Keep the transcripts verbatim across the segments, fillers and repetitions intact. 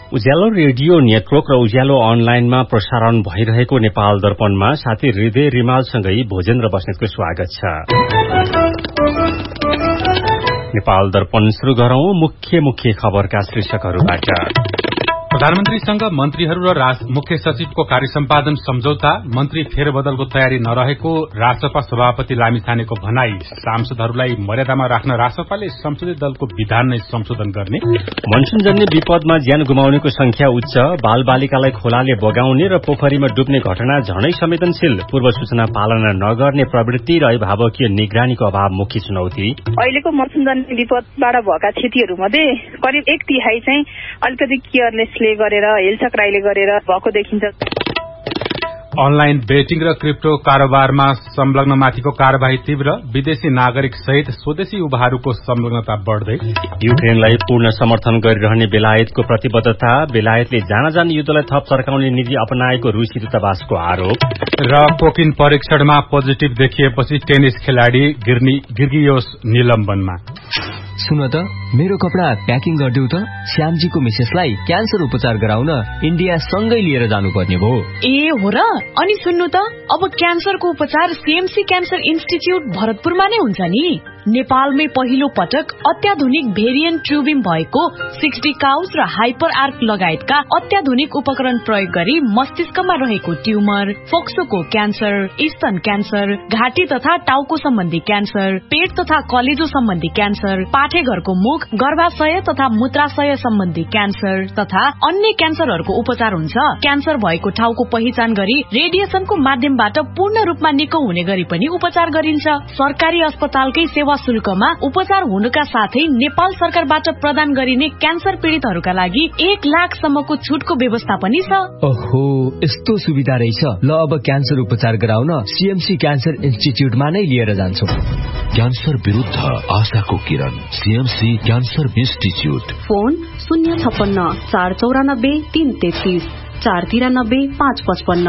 उज्यालो radio network र उज्यालो अनलाइनमा प्रसारण भइरहेको नेपाल दर्पणमा साथी हृदय रिमालसँगै भोजेन्द्र बस्नेतको स्वागत छ। नेपाल दर्पण शुरू गरौं मुख्य मुख्य खबरका शीर्षकहरूबाट। प्रधानमन्त्रीसँग मन्त्रीहरू र मुख्य सचिवको कार्य सम्पादन सम्झौता, मन्त्री फेरबदलको तयारी नरहेको रासपा सभापति लामिछानेको भनाई। सांसदहरूलाई मर्यादामा राख्न रासपाले संसदीय दलको विधान नै संशोधन गर्ने। मनसूनजन्य विपदमा ज्यान गुमाउनेको संख्या उच्च, बाल बालिकालाई खोलाले बगाउने र पोखरीमा डुब्ने घटना झनै संवेदनशील, पूर्व सूचना पालना नगर्ने प्रवृत्ति र अभिभावकीय निगरानीको अभाव मुख्य चुनौती। अहिलेको मनसूनजन्य विपदबाट भएका क्षतिहरू मध्ये करिब एक तिहाई चाहिँ अलिकति केयरलेस गरेर हेलचक्राइले गरेर भएको देखिन्छ। अनलाइन बेटिङ र क्रिप्टो कारोबारमा संलग्नमाथिको कार्यवाही तीव्र, विदेशी नागरिक सहित स्वदेशी युवाहरूको संलग्नता बढ्दै। युक्रेनलाई पूर्ण समर्थन गरिरहने बेलायतको प्रतिबद्धता, बेलायतले जान युद्धलाई थप सर्काउने नीति अपनाएको रूसी दूतावासको आरोप। र कोकिन परीक्षणमा पोजिटिभ देखिएपछि टेनिस खेलाड़ी गिर्गियोस निलम्बनमा। सुन त, मेरो कपडा प्याकिङ गरिदेऊ त, श्यामजीको मिसेसलाई क्यान्सर उपचार गराउन इन्डिया सँगै लिएर जानुपर्ने भयो। ए हो र? अनि सुन्नु त, अब क्यान्सरको उपचार सीएमसी क्यान्सर इन्स्टिच्युट भरतपुरमा नै हुन्छ नि। नेपालमै पहिलो पटक अत्याधुनिक भेरिएन्ट ट्युबिम भएको सिक्सटी काउस र हाइपर आर्क लगायतका अत्याधुनिक उपकरण प्रयोग गरी मस्तिष्कमा रहेको ट्युमर, फोक्सोको क्यान्सर, स्तन क्यान्सर, घाँटी तथा टाउको सम्बन्धी क्यान्सर, पेट तथा कलेजो सम्बन्धी क्यान्सर, पाठेघरको मुख, गर्भाशय तथा मूत्राशय सम्बन्धी क्यान्सर तथा अन्य क्यान्सरहरूको उपचार हुन्छ। क्यान्सर भएको ठाउँको पहिचान गरी रेडिएसनको माध्यमबाट पूर्ण रूपमा निको हुने गरी पनि उपचार गरिन्छ। सरकारी अस्पतालकै सेवा शुल्कमा उपचार हुनुका साथै नेपाल सरकारबाट प्रदान गरिने क्यान्सर पीड़ितहरूका लागि एक लाख सम्मको छुटको व्यवस्था पनि छ। ओहो, यस्तो सुविधा रहेछ। ल, अब क्यान्सर उपचार गराउन सीएमसी क्यान्सर इन्स्टिच्युटमा नै लिएर जान्छौ। क्यान्सर विरुद्ध आशाको किरण, सीएमसी क्यान्सर इन्स्टिच्युट। फोन शून्य छप्पन्न चार चौरानब्बे तीन तेत्तीस चार तिरानब्बे पाँच पचपन्न।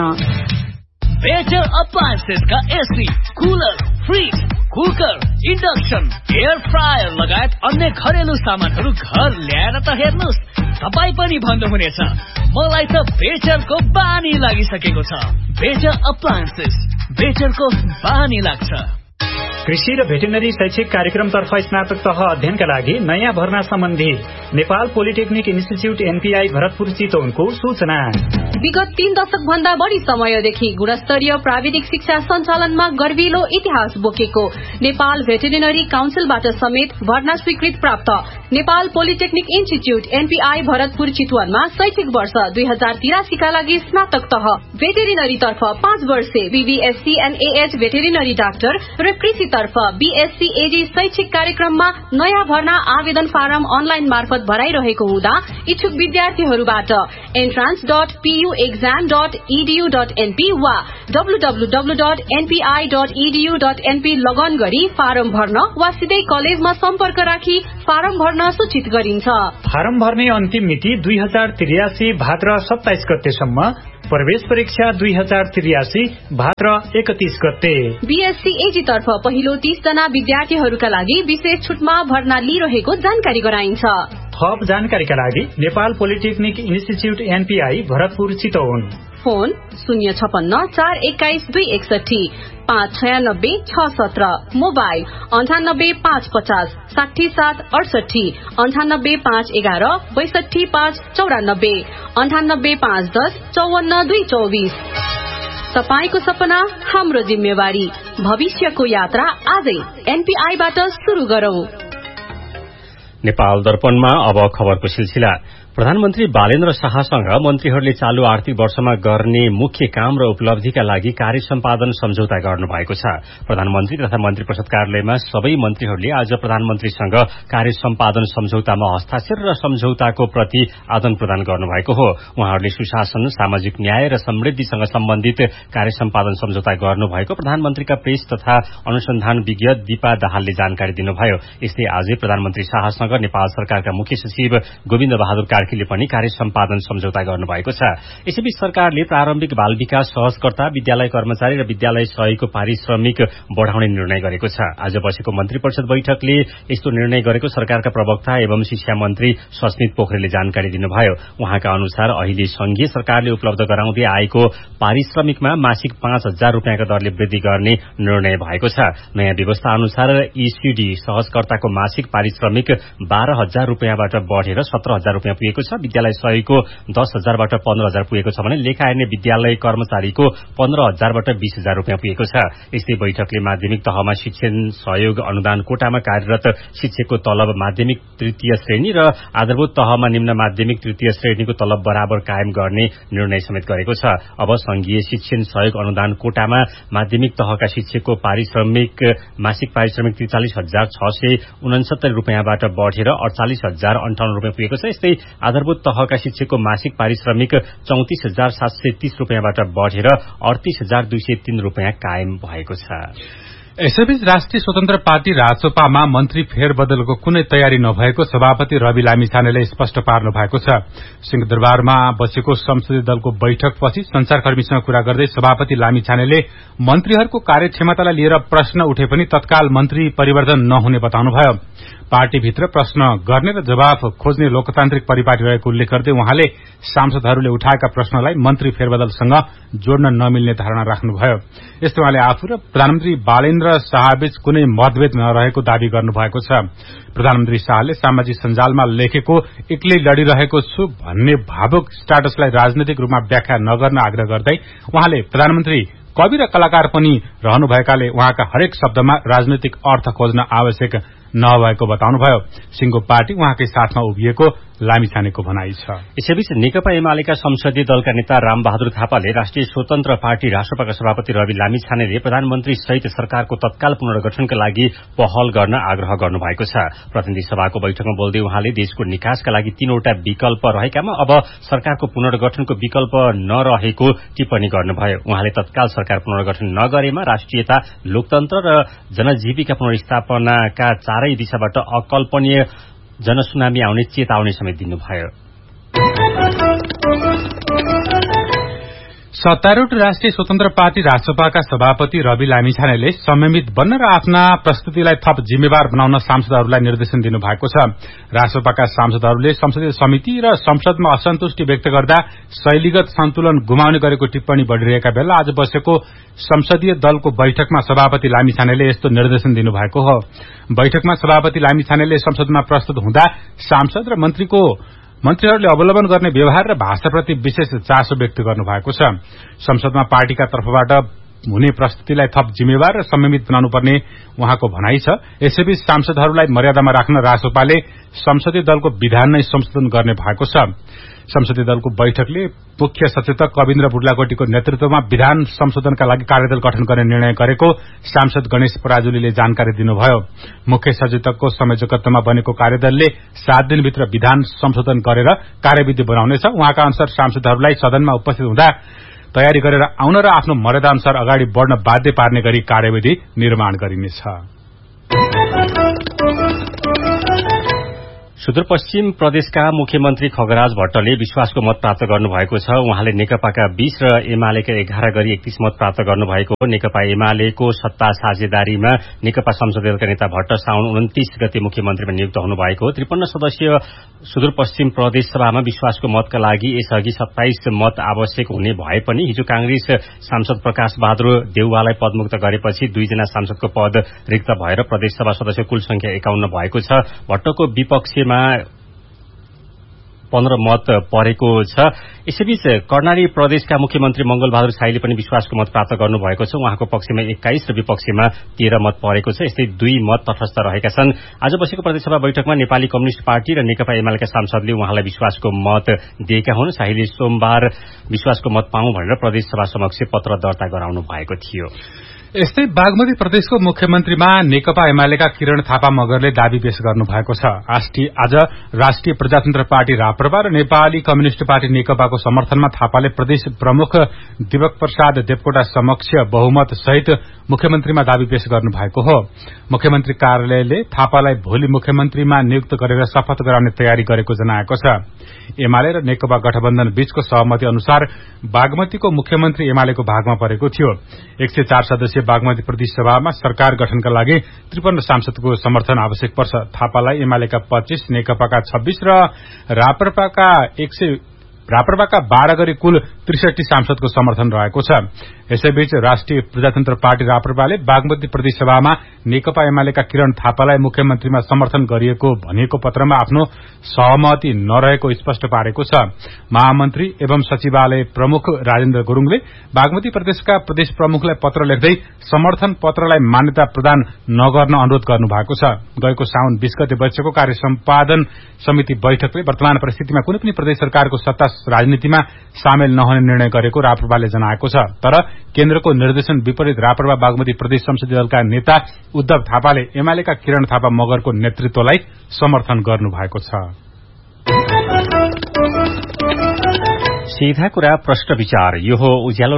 बेटर अप्लायन्सेस का AC, cooler, fridge, cooker, induction, air fryer लगायत अन्य घरेलु सामानहरू घर ल्याएर त हेर्नुहोस्, तपाईँ पनि भन्नुहुनेछ मलाई त बेटरको बानी लागिसकेको छ। बेटर अप्लायन्सेस, बेटरको बानी लाग्छ। कृषि र भेटेनरी शैक्षिक कार्यक्रमतर्फ स्नातक तह अध्ययनका लागि नयाँ भर्ना सम्बन्धी Nepal polytechnic institute NPI Bharatpur चितवनको सूचना। विगत तीन दशक भन्दा बढ़ी समयदेखि गुणस्तरीय प्राविधिक शिक्षा सञ्चालनमा गर्विलो इतिहास बोकेको नेपाल भेटेरिनरी काउन्सिलबाट समेत भर्ना स्वीकृत प्राप्त Nepal polytechnic institute NPI Bharatpur चितवनमा शैक्षिक वर्ष दुई हजार तिरासी का लागि स्नातक तह भेटेरिनरी तर्फ पाँच वर्षे बीबीएससी एनएएच भेटेरिनरी डाक्टर र कृषि तर्फ बीएससी एजी शैक्षिक कार्यक्रममा नयाँ भर्ना आवेदन फारम अनलाइन मार्फत भराइरहेको हुँदा इच्छुक विद्यार्थीहरूबाट entrance dot PU exam dot इडीयू dot NP वा डब्लूडब्लूडब्लू dot NPI dot इडीयू dot NP लगन गरी फारम भर्न वा सिधै कलेजमा सम्पर्क राखी फारम भर्न सूचित गरिन्छ। फारम भर्ने अन्तिम मिति दुई हजार त्रियासी भाद्र सत्ताइस गतेसम्म, प्रवेश परीक्षा दुई हजार त्रियासी भाद्र एकतीस गते। बीएससी एजी तर्फ पहिलो तीस जना विद्यार्थीहरूका लागि विशेष छुटमा भर्ना लिइरहेको जानकारी गराइन्छ। थप जानकारीका लागि Nepal polytechnic institute NPI Bharatpur Chitwan. Phone शून्य छपन्न चार एक्काइस दुई एकसठी पाँच छयानब्बे छ सत्र। मोबाइल अन्ठानब्बे पाँच पचास साठी सात अडसठी अन्ठानब्बे पाँच एघार बैसठी पाँच चौरानब्बे अन्ठानब्बे पाँच दस चौवन्न दुई चौबिस। तपाईको सपना हाम्रो जिम्मेवारी, भविष्यको यात्रा आजै एनपीआईबाट शुरू गरौं। नेपाल दर्पणमा अब खबरको सिलसिला। प्रधानमन्त्री बालेन्द्र शाहसँग मन्त्रीहरूले चालू आर्थिक वर्षमा गर्ने मुख्य काम र उपलब्धिका लागि कार्य सम्पादन सम्झौता गर्नुभएको छ। प्रधानमन्त्री तथा मन्त्री परिषद कार्यालयमा सबै मन्त्रीहरूले आज प्रधानमन्त्रीसँग कार्य सम्पादन सम्झौतामा हस्ताक्षर र सम्झौताको प्रति आदान प्रदान गर्नुभएको हो। उहाँहरूले सुशासन, सामाजिक न्याय र समृद्धिसँग सम्बन्धित कार्य सम्पादन सम्झौता गर्नुभएको प्रधानमन्त्रीका प्रेस तथा अनुसन्धान विज्ञ दीपा दाहालले जानकारी दिनुभयो। यस्तै आजै प्रधानमन्त्री शाहसँग शाहसँग नेपाल सरकारका मुख्य सचिव गोविन्द बहादुर कार्कीले पनि कार्य सम्पादन सम्झौता गर्नुभएको छ। यसैबीच सरकारले प्रारम्भिक बाल विकास सहजकर्ता, विद्यालय कर्मचारी र विद्यालय सहयोगीको पारिश्रमिक बढ़ाउने निर्णय गरेको छ। आज बसेको मन्त्री परिषद बैठकले यस्तो निर्णय गरेको सरकारका प्रवक्ता एवं शिक्षा मन्त्री सस्मित पोखरेलले जानकारी दिनुभयो। उहाँका अनुसार अहिले संघीय सरकारले उपलब्ध गराउँदै आएको पारिश्रमिकमा मासिक पाँच हजार रूपियाँका दरले वृद्धि गर्ने निर्णय भएको छ। नयाँ व्यवस्था अनुसार ईसीडी सहजकर्ताको मासिक पारिश्रमिक बाह्र हजार रूपियाँबाट बढ़ेर सत्र हजार रूपियाँ पुगेको छ। विद्यालय सहयोगीको दस हजारबाट पन्ध्र हजार पुगेको छ भने लेखा हेर्ने विद्यालय कर्मचारीको पन्ध्र हजारबाट बीस हजार रूपियाँ पुगेको छ। यस्तै बैठकले माध्यमिक तहमा शिक्षण सहयोग अनुदान कोटामा कार्यरत शिक्षकको तलब माध्यमिक तृतीय श्रेणी र आधारभूत तहमा निम्न माध्यमिक तृतीय श्रेणीको तलब बराबर कायम गर्ने निर्णय समेत गरेको छ। अब संघीय शिक्षण सहयोग अनुदान कोटामा माध्यमिक तहका शिक्षकको पारिश्रमिक मासिक पारिश्रमिक त्रिचालिस हजार छ सय उनसत्तरी रूपियाँबाट बढ़ेर अडचालिस हजार अन्ठाउन्न रूपियाँ पुगेको छ। यस्तै आधारभूत तहका शिक्षकको मासिक पारिश्रमिक चौतिस हजार सात सय तीस रूपियाँबाट बढ़ेर अडतीस हजार दुई सय तीन रूपियाँ कायम भएको छ। यसैबीच राष्ट्रिय स्वतन्त्र पार्टी राजसपामा मन्त्री फेरबदलको कुनै तयारी नभएको सभापति रवि लामिछानेले स्पष्ट पार्नु भएको छ। सिंहदरबारमा बसेको संसदीय दलको बैठकपछि संचारकर्मीसँग कुरा गर्दै सभापति लामिछानेले मन्त्रीहरूको कार्यक्षमतालाई लिएर प्रश्न उठे पनि तत्काल मन्त्री परिवर्तन नहुने बताउनुभयो। पार्टीभित्र प्रश्न गर्ने र जवाफ खोज्ने लोकतान्त्रिक परिपाटी रहेको उल्लेख गर्दै उहाँले सांसदहरूले उठाएका प्रश्नलाई मन्त्री फेरबदलसँग जोड्न नमिल्ने धारणा राख्नुभयो। यस्तै उहाँले आफू र प्रधानमन्त्री बालेन्द्र शाहबीच कुनै मतभेद नरहेको दावी गर्नुभएको छ। प्रधानमन्त्री शाहले सामाजिक सञ्जालमा लेखेको एक्लै लडिरहेको छु भन्ने भावुक स्ट्याटसलाई राजनैतिक रूपमा व्याख्या नगर्न आग्रह गर्दै उहाँले प्रधानमन्त्री कवि र कलाकार पनि रहनुभएकाले उहाँका हरेक शब्दमा राजनैतिक अर्थ खोज्न आवश्यक नभएको बताउनुभयो। सिंहको पार्टी उहाँकै साथमा उभिएको लामिछानेको भनाई छ। यसैबीच नेकपा एमालेका संसदीय दलका नेता रामबहादुर थापाले राष्ट्रिय स्वतन्त्र पार्टी राष्ट्रपाका सभापति रवि लामिछानेले प्रधानमन्त्री सहित सरकारको तत्काल पुनर्गठनका लागि पहल गर्न आग्रह गर्नुभएको छ। प्रतिनिधि सभाको बैठकमा बोल्दै उहाँले देशको निकासका लागि तीनवटा विकल्प रहेकामा अब सरकारको पुनर्गठनको विकल्प नरहेको टिप्पणी गर्नुभयो। उहाँले तत्काल सरकार पुनर्गठन नगरेमा राष्ट्रियता, लोकतन्त्र र जनजीविका पुनर्स्थापनाका चारै दिशाबाट अकल्पनीय जनसुनामी आउने चेतावनी समेत दिनुभयो। सत्तारूढ़ राष्ट्रिय स्वतन्त्र पार्टी राष्ट्रपाका सभापति रवि लामिछानेले संयमित बन्न र आफ्ना प्रस्तुतिलाई थप जिम्मेवार बनाउन सांसदहरूलाई निर्देशन दिनुभएको छ। राष्ट्रपाका सांसदहरूले संसदीय समिति र संसदमा असन्तुष्टि व्यक्त गर्दा शैलीगत सन्तुलन गुमाउने गरेको टिप्पणी बढ़िरहेका बेला आज बसेको संसदीय दलको बैठकमा सभापति लामिछानेले यस्तो निर्देशन दिनुभएको हो। बैठकमा सभापति लामिछानेले संसदमा प्रस्तुत हुँदा सांसद र मन्त्रीको मन्त्रीहरूले अवलम्बन गर्ने व्यवहार र भाषाप्रति विशेष चासो व्यक्त गर्नुभएको छ। संसदमा पार्टीका तर्फबाट हुने प्रस्तुतिलाई थप जिम्मेवार र संयमित बनाउनुपर्ने उहाँको भनाई छ। यसैबीच सांसदहरूलाई मर्यादामा राख्न रासोपाले संसदीय दलको विधान नै संशोधन गर्ने भएको छ। संसदीय दलको बैठकले मुख्य सचेतक कविन्द्र बुढलाकोटीको नेतृत्वमा विधान संशोधनका लागि कार्यदल गठन गर्ने निर्णय गरेको सांसद गणेश पराजुलीले जानकारी दिनुभयो। मुख्य सचेतकको संयोजकत्वमा बनेको कार्यदलले सात दिनभित्र विधान संशोधन गरेर कार्यविधि बनाउनेछ। उहाँका अनुसार सांसदहरूलाई सदनमा उपस्थित हुँदा तयारी गरेर आउन र आफ्नो मर्यादा अनुसार अगाडि बढ़न बाध्य पार्ने गरी कार्यविधि निर्माण गरिनेछ। सुदूरपश्चिम प्रदेशका मुख्यमन्त्री खगराज भट्टले विश्वासको मत प्राप्त गर्नुभएको छ। उहाँले नेकपाका बीस र एमालेका एघार गरी एकतीस मत प्राप्त गर्नुभएको हो। नेकपा एमालेको सत्ता साझेदारीमा नेकपा संसदीय दलका नेता भट्ट साउन उन्तीस गते मुख्यमन्त्रीमा नियुक्त हुनुभएको हो। त्रिपन्न सदस्यीय सुदूरपश्चिम प्रदेश सभामा विश्वासको मतका लागि यसअघि सत्ताइस मत आवश्यक हुने भए पनि हिजो कांग्रेस सांसद प्रकाश बहादुर देउवालाई पदमुक्त गरेपछि दुईजना सांसदको पद रिक्त भएर प्रदेशसभा सदस्य कुल संख्या एकाउन्न भएको छ। भट्टको विपक्षमा पन्ध्र मत परेको छ। यसैबीच कर्णाली प्रदेशका मुख्यमन्त्री मंगल बहादुर छाईले पनि विश्वासको मत प्राप्त गर्नुभएको छ। उहाँको पक्षमा एक्काइस र विपक्षमा तेह्र मत परेको छ। यस्तै दुई मत तटस्थ रहेका छन्। आज बसेको प्रदेशसभा बैठकमा नेपाली कम्युनिष्ट पार्टी र नेकपा एमालेका सांसदले उहाँलाई विश्वासको मत दिएका हुन्। शाहीले सोमबार विश्वासको मत पाऊँ भनेर प्रदेशसभा समक्ष पत्र दर्ता गराउनु भएको थियो। यस्तै बागमती प्रदेशको मुख्यमन्त्रीमा नेकपा एमालेका किरण थापा मगरले दावी पेश गर्नु भएको छ। आज राष्ट्रिय प्रजातन्त्र पार्टी राप्रपा र नेपाली कम्युनिष्ट पार्टी नेकपाको समर्थनमा थापाले प्रदेश प्रमुख दिपक प्रसाद देवकोटा समक्ष बहुमत सहित मुख्यमन्त्रीमा दावी पेश गर्नु भएको हो। मुख्यमन्त्री कार्यालयले थापालाई भोलि मुख्यमन्त्रीमा नियुक्त गरेर शपथ गराउने तयारी गरेको जनाएको छ। एमाले र नेकपा गठबन्धन बीचको सहमति अनुसार बागमतीको मुख्यमन्त्री एमालेको भागमा परेको थियो। एक सय चार सदस्यीय बागमती प्रदेश सभामा सरकार गठनका लागि त्रिपन्न सांसदको समर्थन आवश्यक पर्छ। थापालाई एमालेका पच्चीस, नेकपाका छब्बीस र राप्रपाका एक सय राप्रपाका बाह्र गरी कुल त्रिसठी सांसदको समर्थन रहेको छ। यसैबीच राष्ट्रिय प्रजातन्त्र पार्टी राप्रपाले बागमती प्रदेश सभामा नेकपा एमालेका किरण थापालाई मुख्यमन्त्रीमा समर्थन गरिएको भनिएको पत्रमा आफ्नो सहमति नरहेको स्पष्ट पारेको छ। महामन्त्री एवं सचिवालय प्रमुख राजेन्द्र गुरूङले बागमती प्रदेशका प्रदेश प्रमुखलाई पत्र लेख्दै समर्थन पत्रलाई मान्यता प्रदान नगर्न अनुरोध गर्नु भएको छ। गएको साउन बीस गते बैठकको कार्य सम्पादन समिति बैठकले वर्तमान परिस्थितिमा कुनै पनि प्रदेश सरकारको सत्ता राजनीतिमा सामेल नहुने निर्णय गरेको राप्रपाले जनाएको छ। तर केन्द्रको निर्देशन विपरीत राप्रपा बागमती प्रदेश संसदीय दलका नेता उद्धव थापाले एमालेका किरण थापा मगरको नेतृत्वलाई समर्थन गर्नु भएको छ। सीधा कुरा प्रश्न विचार यो हो उज्यालो